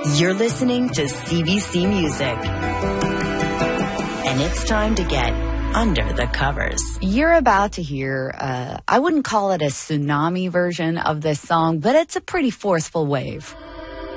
You're listening to CBC Music. And it's time to get under the covers. You're about to hear, I wouldn't call it a tsunami version of this song, but it's a pretty forceful wave.